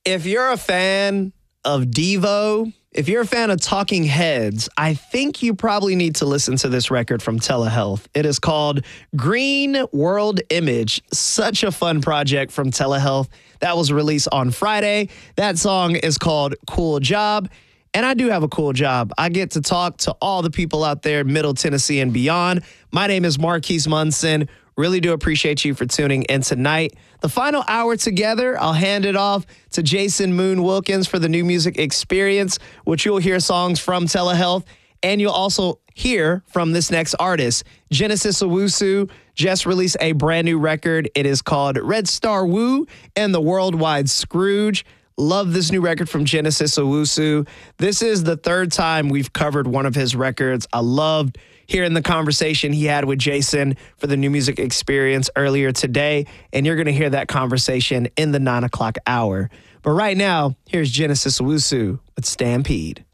If you're a fan of Devo, if you're a fan of Talking Heads, I think you probably need to listen to this record from Telehealth. It is called Green World Image. Such a fun project from Telehealth that was released on Friday. That song is called Cool Job. And I do have a cool job. I get to talk to all the people out there in Middle Tennessee and beyond. My name is Marquise Munson. Really do appreciate you for tuning in tonight. The final hour together, I'll hand it off to Jason Moon Wilkins for the New Music Experience, which you'll hear songs from Telehealth. And you'll also hear from this next artist. Genesis Owusu just released a brand new record. It is called Red Star Woo and the Worldwide Scrooge. Love this new record from Genesis Owusu. This is the third time we've covered one of his records. I loved hearing the conversation he had with Jason for the New Music Experience earlier today, and you're going to hear that conversation in the 9 o'clock hour. But right now, here's Genesis Owusu with Stampede.